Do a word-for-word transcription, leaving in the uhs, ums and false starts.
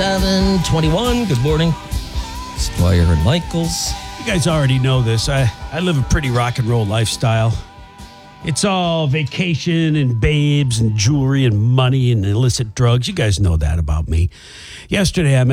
seven twenty-one. Good morning. Squire and Michaels. You guys already know this. I, I live a pretty rock and roll lifestyle. It's all vacation and babes and jewelry and money and illicit drugs. You guys know that about me. Yesterday, I met